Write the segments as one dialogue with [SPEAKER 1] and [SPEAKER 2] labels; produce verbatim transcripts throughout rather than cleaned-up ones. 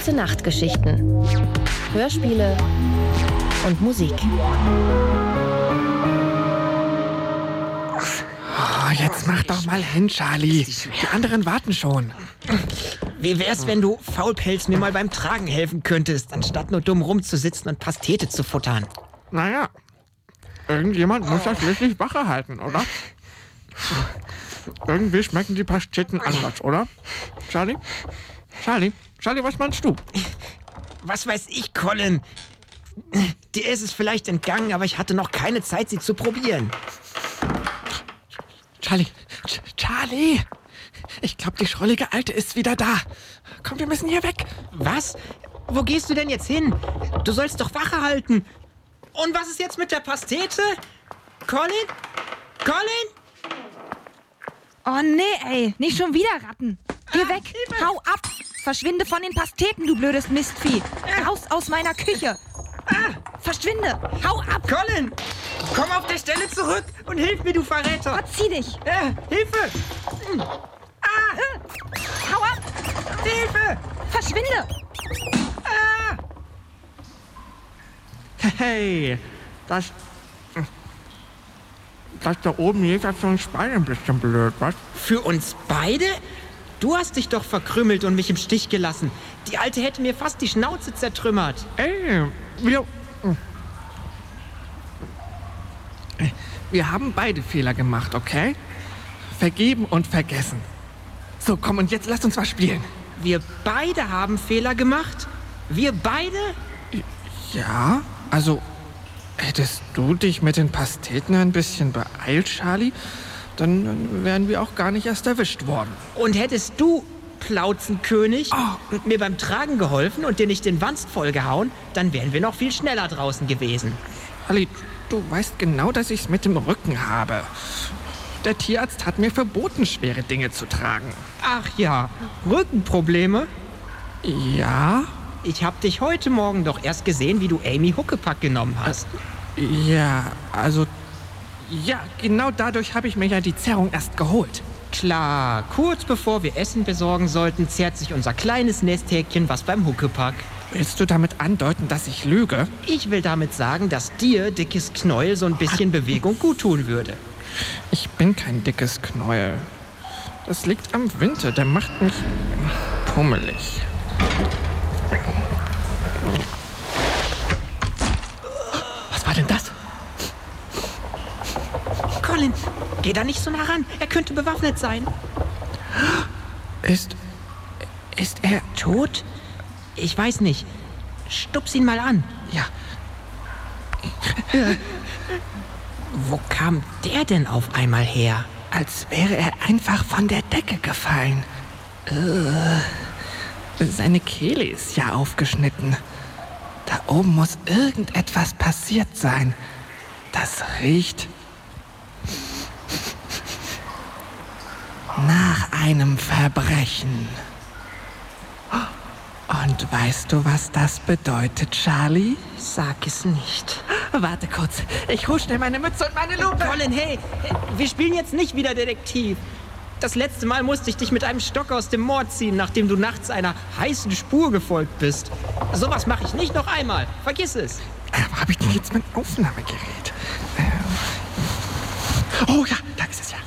[SPEAKER 1] Gute-Nacht-Geschichten, Hörspiele und Musik.
[SPEAKER 2] Oh, jetzt mach doch mal hin, Charlie. Die anderen warten schon.
[SPEAKER 3] Wie wär's, wenn du, Faulpelz, mir mal beim Tragen helfen könntest, anstatt nur dumm rumzusitzen und Pastete zu futtern?
[SPEAKER 2] Naja, irgendjemand muss das wirklich Wache halten, oder? Irgendwie schmecken die Pasteten anders, oder? Charlie? Charlie? Charlie, was meinst du?
[SPEAKER 3] Was weiß ich, Colin? Dir ist es vielleicht entgangen, aber ich hatte noch keine Zeit, sie zu probieren.
[SPEAKER 2] Charlie, Ch- Charlie! Ich glaube, die schrullige Alte ist wieder da. Komm, wir müssen hier weg.
[SPEAKER 3] Was? Wo gehst du denn jetzt hin? Du sollst doch Wache halten. Und was ist jetzt mit der Pastete? Colin? Colin?
[SPEAKER 4] Oh nee, ey, nicht schon wieder Ratten. Geh ah, weg, Hilfe. Hau ab. Verschwinde von den Pasteten, du blödes Mistvieh. Raus aus meiner Küche. Ah. Verschwinde, hau ab.
[SPEAKER 3] Colin, komm auf der Stelle zurück und hilf mir, du Verräter.
[SPEAKER 4] Verzieh dich.
[SPEAKER 3] Äh, Hilfe. Ah.
[SPEAKER 4] Hau ab.
[SPEAKER 3] Hilfe.
[SPEAKER 4] Verschwinde.
[SPEAKER 3] Ah.
[SPEAKER 2] Hey, das... Das da oben liegt für uns beide ein bisschen blöd, was?
[SPEAKER 3] Für uns beide? Du hast dich doch verkrümmelt und mich im Stich gelassen. Die Alte hätte mir fast die Schnauze zertrümmert.
[SPEAKER 2] Ey, wir... Wir haben beide Fehler gemacht, okay? Vergeben und vergessen. So, komm, und jetzt lasst uns was spielen.
[SPEAKER 3] Wir beide haben Fehler gemacht? Wir beide?
[SPEAKER 2] Ja, also... Hättest du dich mit den Pasteten ein bisschen beeilt, Charlie, dann wären wir auch gar nicht erst erwischt worden.
[SPEAKER 3] Und hättest du, Plauzenkönig,
[SPEAKER 2] oh.
[SPEAKER 3] mir beim Tragen geholfen und dir nicht den Wanst vollgehauen, dann wären wir noch viel schneller draußen gewesen.
[SPEAKER 2] Charlie, du weißt genau, dass ich's mit dem Rücken habe. Der Tierarzt hat mir verboten, schwere Dinge zu tragen.
[SPEAKER 3] Ach ja, Rückenprobleme?
[SPEAKER 2] Ja?
[SPEAKER 3] Ich hab dich heute Morgen doch erst gesehen, wie du Amy Huckepack genommen hast.
[SPEAKER 2] Ja, also... Ja, genau dadurch habe ich mir ja die Zerrung erst geholt.
[SPEAKER 3] Klar, kurz bevor wir Essen besorgen sollten, zerrt sich unser kleines Nesthäkchen was beim Huckepack.
[SPEAKER 2] Willst du damit andeuten, dass ich lüge?
[SPEAKER 3] Ich will damit sagen, dass dir, dickes Knäuel, so ein bisschen Bewegung guttun würde.
[SPEAKER 2] Ich bin kein dickes Knäuel. Das liegt am Winter, der macht mich pummelig. Was war denn das?
[SPEAKER 3] Colin, geh da nicht so nah ran. Er könnte bewaffnet sein.
[SPEAKER 2] Ist... Ist er...
[SPEAKER 3] Tot? Ich weiß nicht. Stups ihn mal an.
[SPEAKER 2] Ja.
[SPEAKER 3] Wo kam der denn auf einmal her?
[SPEAKER 2] Als wäre er einfach von der Decke gefallen. Uh. Seine Kehle ist ja aufgeschnitten. Da oben muss irgendetwas passiert sein. Das riecht nach einem Verbrechen. Und weißt du, was das bedeutet, Charlie?
[SPEAKER 3] Sag es nicht.
[SPEAKER 2] Warte kurz. Ich hol schnell meine Mütze und meine Lupe.
[SPEAKER 3] Colin, hey, wir spielen jetzt nicht wieder Detektiv. Das letzte Mal musste ich dich mit einem Stock aus dem Moor ziehen, nachdem du nachts einer heißen Spur gefolgt bist. Sowas mache ich nicht noch einmal. Vergiss es.
[SPEAKER 2] Äh, wo habe ich denn jetzt mein Aufnahmegerät? Ähm. Oh ja, da ist es ja.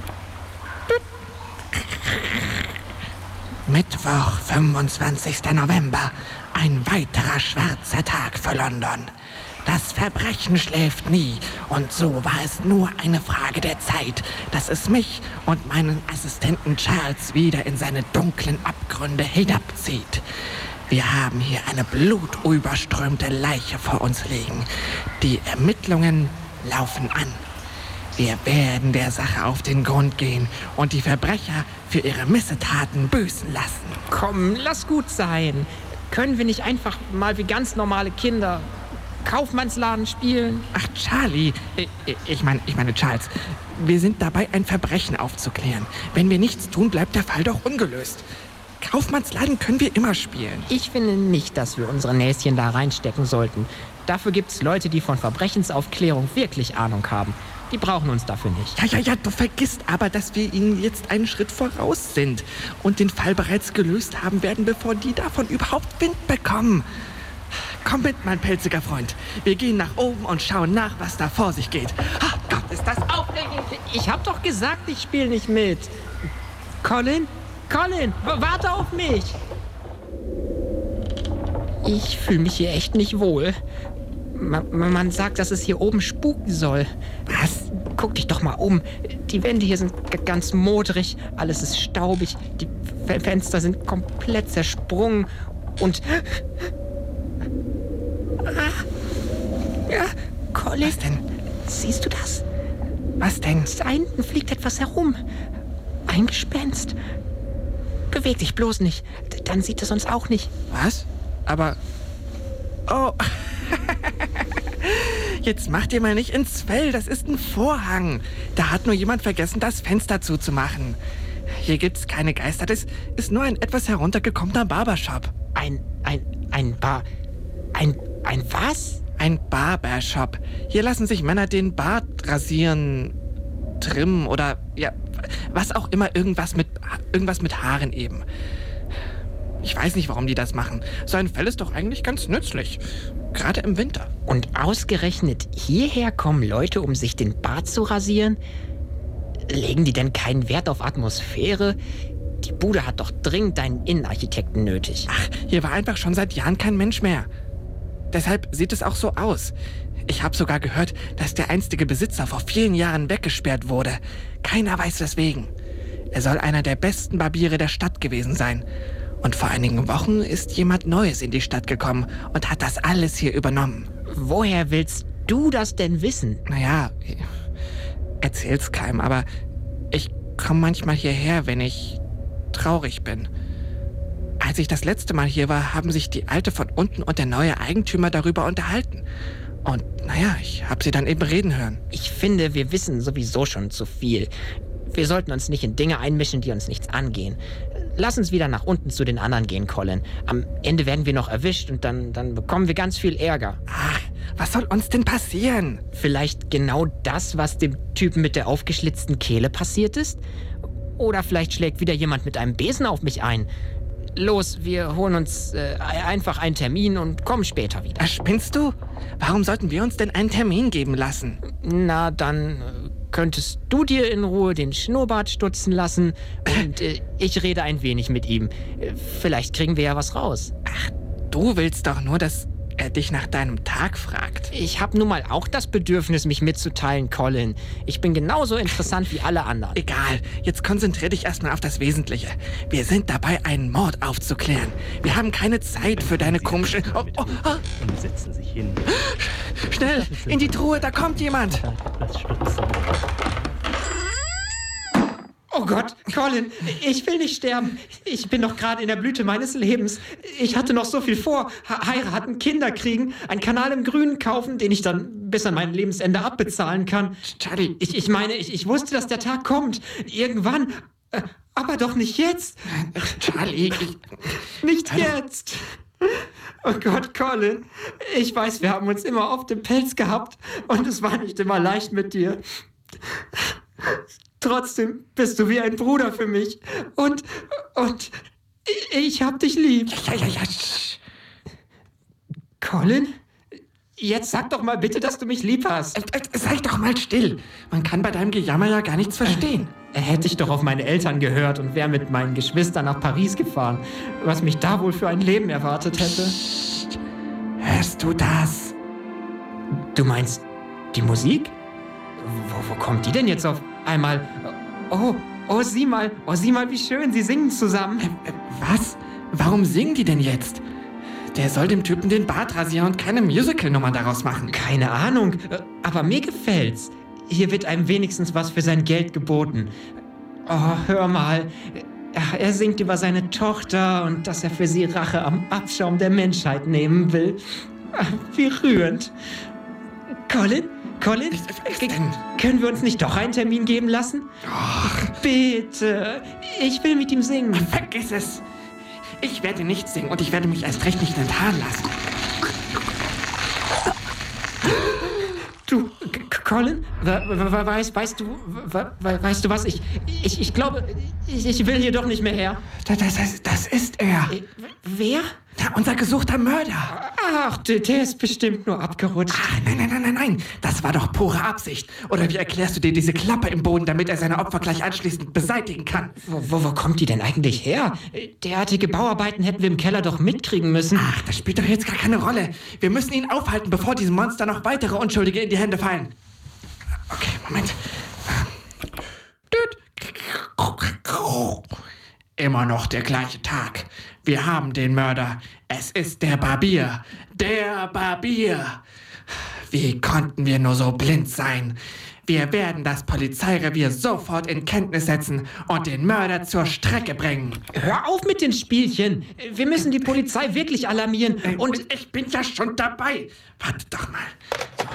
[SPEAKER 2] Mittwoch, fünfundzwanzigster November. Ein weiterer schwarzer Tag für London. Das Verbrechen schläft nie und so war es nur eine Frage der Zeit, dass es mich und meinen Assistenten Charles wieder in seine dunklen Abgründe hinabzieht. Wir haben hier eine blutüberströmte Leiche vor uns liegen. Die Ermittlungen laufen an. Wir werden der Sache auf den Grund gehen und die Verbrecher für ihre Missetaten büßen lassen.
[SPEAKER 3] Komm, lass gut sein. Können wir nicht einfach mal wie ganz normale Kinder Kaufmannsladen spielen?
[SPEAKER 2] Ach, Charlie, ich, ich meine, ich meine Charles, wir sind dabei, ein Verbrechen aufzuklären. Wenn wir nichts tun, bleibt der Fall doch ungelöst. Kaufmannsladen können wir immer spielen.
[SPEAKER 3] Ich finde nicht, dass wir unsere Näschen da reinstecken sollten. Dafür gibt es Leute, die von Verbrechensaufklärung wirklich Ahnung haben. Die brauchen uns dafür nicht.
[SPEAKER 2] Ja, ja, ja, du vergisst aber, dass wir ihnen jetzt einen Schritt voraus sind und den Fall bereits gelöst haben werden, bevor die davon überhaupt Wind bekommen. Komm mit, mein pelziger Freund. Wir gehen nach oben und schauen nach, was da vor sich geht. Ach Gott, ist das aufregend.
[SPEAKER 3] Ich hab doch gesagt, ich spiele nicht mit. Colin? Colin, w- warte auf mich. Ich fühle mich hier echt nicht wohl. Man, man sagt, dass es hier oben spuken soll. Was? Guck dich doch mal um. Die Wände hier sind g- ganz modrig. Alles ist staubig. Die F- Fenster sind komplett zersprungen. Und... Ah. Ja, Colin.
[SPEAKER 2] Was denn?
[SPEAKER 3] Siehst du das?
[SPEAKER 2] Was denn?
[SPEAKER 3] Da hinten fliegt etwas herum. Ein Gespenst. Beweg dich bloß nicht. D- Dann sieht es uns auch nicht.
[SPEAKER 2] Was? Aber... Oh... Jetzt mach dir mal nicht ins Fell, das ist ein Vorhang. Da hat nur jemand vergessen, das Fenster zuzumachen. Hier gibt's keine Geister, das ist nur ein etwas heruntergekommener Barbershop.
[SPEAKER 3] Ein, ein, ein Bar... Ein, ein was?
[SPEAKER 2] Ein Barbershop. Hier lassen sich Männer den Bart rasieren, trimmen oder, ja, was auch immer, irgendwas mit, irgendwas mit Haaren eben. Ich weiß nicht, warum die das machen. So ein Fell ist doch eigentlich ganz nützlich. Gerade im Winter.
[SPEAKER 3] Und ausgerechnet hierher kommen Leute, um sich den Bart zu rasieren? Legen die denn keinen Wert auf Atmosphäre? Die Bude hat doch dringend einen Innenarchitekten nötig.
[SPEAKER 2] Ach, hier war einfach schon seit Jahren kein Mensch mehr. Deshalb sieht es auch so aus. Ich habe sogar gehört, dass der einstige Besitzer vor vielen Jahren weggesperrt wurde. Keiner weiß weswegen. Er soll einer der besten Barbiere der Stadt gewesen sein. Und vor einigen Wochen ist jemand Neues in die Stadt gekommen und hat das alles hier übernommen.
[SPEAKER 3] Woher willst du das denn wissen?
[SPEAKER 2] Naja, erzähl's keinem, aber ich komme manchmal hierher, wenn ich traurig bin. Als ich das letzte Mal hier war, haben sich die Alte von unten und der neue Eigentümer darüber unterhalten. Und naja, ich habe sie dann eben reden hören.
[SPEAKER 3] Ich finde, wir wissen sowieso schon zu viel. Wir sollten uns nicht in Dinge einmischen, die uns nichts angehen. Lass uns wieder nach unten zu den anderen gehen, Colin. Am Ende werden wir noch erwischt und dann, dann bekommen wir ganz viel Ärger.
[SPEAKER 2] Ach, was soll uns denn passieren?
[SPEAKER 3] Vielleicht genau das, was dem Typen mit der aufgeschlitzten Kehle passiert ist? Oder vielleicht schlägt wieder jemand mit einem Besen auf mich ein. Los, wir holen uns äh, einfach einen Termin und kommen später wieder.
[SPEAKER 2] Ach, spinnst du? Warum sollten wir uns denn einen Termin geben lassen?
[SPEAKER 3] Na, dann äh, könntest du dir in Ruhe den Schnurrbart stutzen lassen und äh, ich rede ein wenig mit ihm. Äh, vielleicht kriegen wir ja was raus.
[SPEAKER 2] Ach, du willst doch nur, dass er dich nach deinem Tag fragt.
[SPEAKER 3] Ich habe nun mal auch das Bedürfnis, mich mitzuteilen, Colin. Ich bin genauso interessant wie alle anderen.
[SPEAKER 2] Egal, jetzt konzentrier dich erstmal auf das Wesentliche. Wir sind dabei, einen Mord aufzuklären. Wir haben keine Zeit für deine komische... Oh, oh, oh.
[SPEAKER 5] Und setzen sich hin.
[SPEAKER 2] Schnell, in die Truhe, da kommt jemand.
[SPEAKER 5] Etwas stutzen.
[SPEAKER 3] Oh Gott, Colin, ich will nicht sterben. Ich bin doch gerade in der Blüte meines Lebens. Ich hatte noch so viel vor. He- heiraten, Kinder kriegen, einen Kanal im Grünen kaufen, den ich dann bis an mein Lebensende abbezahlen kann.
[SPEAKER 2] Charlie,
[SPEAKER 3] Ich, ich meine, ich, ich wusste, dass der Tag kommt. Irgendwann. Äh, Aber doch nicht jetzt.
[SPEAKER 2] Charlie, ich...
[SPEAKER 3] Nicht jetzt. Oh Gott, Colin. Ich weiß, wir haben uns immer auf dem Pelz gehabt und es war nicht immer leicht mit dir. Trotzdem bist du wie ein Bruder für mich. Und, und ich hab dich lieb.
[SPEAKER 2] Ja, ja, ja, sch-
[SPEAKER 3] Colin? Jetzt sag doch mal bitte, dass du mich lieb hast.
[SPEAKER 2] Äh, äh, Sei doch mal still. Man kann bei deinem Gejammer ja gar nichts verstehen.
[SPEAKER 3] Hätte ich doch auf meine Eltern gehört und wäre mit meinen Geschwistern nach Paris gefahren, was mich da wohl für ein Leben erwartet hätte.
[SPEAKER 2] Hörst du das?
[SPEAKER 3] Du meinst die Musik? Wo, wo kommt die denn jetzt auf einmal? Oh, oh, sieh mal, oh, sieh mal, wie schön, sie singen zusammen.
[SPEAKER 2] Äh, äh, was? Warum singen die denn jetzt? Der soll dem Typen den Bart rasieren und keine Musical-Nummer daraus machen.
[SPEAKER 3] Keine Ahnung, aber mir gefällt's. Hier wird einem wenigstens was für sein Geld geboten. Oh, hör mal. Er singt über seine Tochter und dass er für sie Rache am Abschaum der Menschheit nehmen will. Wie rührend. Colin? Colin?
[SPEAKER 2] Was denn?
[SPEAKER 3] Können wir uns nicht doch einen Termin geben lassen?
[SPEAKER 2] Ach,
[SPEAKER 3] Bitte. Ich will mit ihm singen.
[SPEAKER 2] vergiss es. Ich werde nicht singen und ich werde mich erst recht nicht enthaaren lassen.
[SPEAKER 3] Du, C- Colin, we, we, weißt, weißt du, we, weißt du was? Ich, ich, ich glaube, ich, ich will hier doch nicht mehr her.
[SPEAKER 2] Das, das, das ist er.
[SPEAKER 3] Äh, wer?
[SPEAKER 2] Ja, unser gesuchter Mörder.
[SPEAKER 3] Ach, der, der ist bestimmt nur abgerutscht.
[SPEAKER 2] Ach, nein, nein, nein, nein, nein. Das war doch pure Absicht. Oder wie erklärst du dir diese Klappe im Boden, damit er seine Opfer gleich anschließend beseitigen kann?
[SPEAKER 3] Wo, wo, wo kommt die denn eigentlich her? Derartige Bauarbeiten hätten wir im Keller doch mitkriegen müssen.
[SPEAKER 2] Ach, das spielt doch jetzt gar keine Rolle. Wir müssen ihn aufhalten, bevor diesem Monster noch weitere Unschuldige in die Hände fallen. Okay, Moment. Immer noch der gleiche Tag. Wir haben den Mörder. Es ist der Barbier. Der Barbier. Wie konnten wir nur so blind sein? Wir werden das Polizeirevier sofort in Kenntnis setzen und den Mörder zur Strecke bringen.
[SPEAKER 3] Hör auf mit den Spielchen. Wir müssen die Polizei wirklich alarmieren.
[SPEAKER 2] Und
[SPEAKER 3] Und
[SPEAKER 2] ich bin ja schon dabei. Warte doch mal.